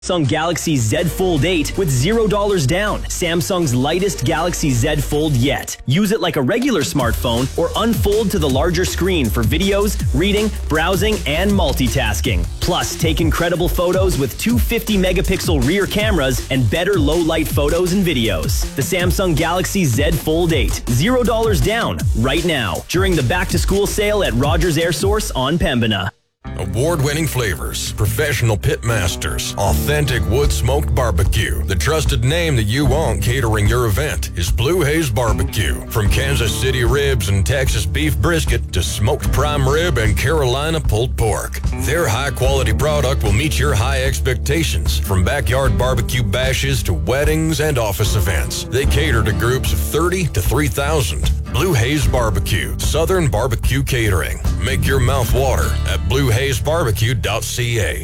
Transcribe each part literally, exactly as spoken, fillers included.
Samsung Galaxy Z Fold eight with zero dollars down. Samsung's lightest Galaxy Z Fold yet. Use it like a regular smartphone or unfold to the larger screen for videos, reading, browsing, and multitasking. Plus, take incredible photos with two fifty megapixel rear cameras and better low-light photos and videos. The Samsung Galaxy Z Fold eight. zero dollars down right now during the back-to-school sale at Rogers Air Source on Pembina. Award-winning flavors, professional pit masters, authentic wood-smoked barbecue. The trusted name that you want catering your event is Blue Haze Barbecue. From Kansas City ribs and Texas beef brisket to smoked prime rib and Carolina pulled pork. Their high-quality product will meet your high expectations. From backyard barbecue bashes to weddings and office events, they cater to groups of thirty to three thousand. Blue Haze Barbecue, Southern Barbecue Catering. Make your mouth water at blue haze barbecue dot c a.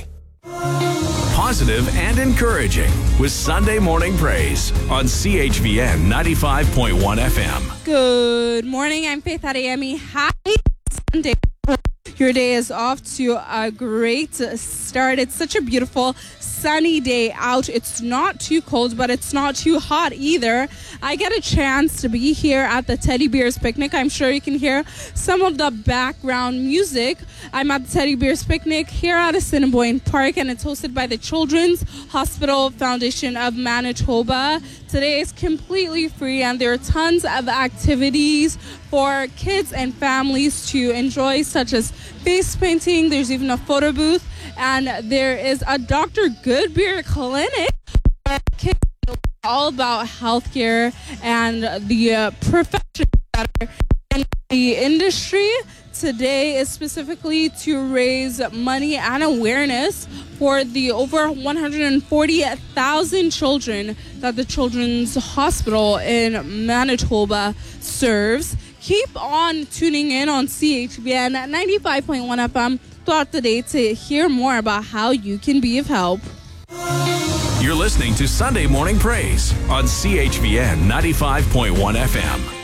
Positive and encouraging with Sunday Morning Praise on C H V N ninety-five point one F M. Good morning. I'm Faith Adeyemi. Happy Sunday. Your day is off to a great start. It's such a beautiful sunny day out. It's not too cold, but it's not too hot either. I get a chance to be here at the Teddy Bears Picnic. I'm sure you can hear some of the background music. I'm at the Teddy Bears Picnic here at Assiniboine Park, and it's hosted by the Children's Hospital Foundation of Manitoba. Today is completely free, and there are tons of activities for kids and families to enjoy, such as face painting. There's even a photo booth, and there is a Doctor Goodbeer clinic. Kids know all about healthcare and the uh, professions that are in the industry. Today is specifically to raise money and awareness for the over one hundred forty thousand children that the Children's Hospital in Manitoba serves. Keep on tuning in on C H V N ninety-five point one F M throughout the day to hear more about how you can be of help. You're listening to Sunday Morning Praise on C H V N ninety-five point one F M.